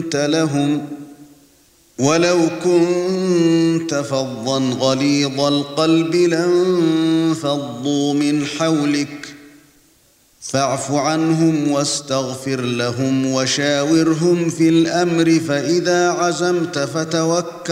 لهم ولو كنت فظا غليظ القلب لانفضوا من حولك فاعف عنهم واستغفر لهم وشاورهم في الأمر فإذا عزمت فتوكل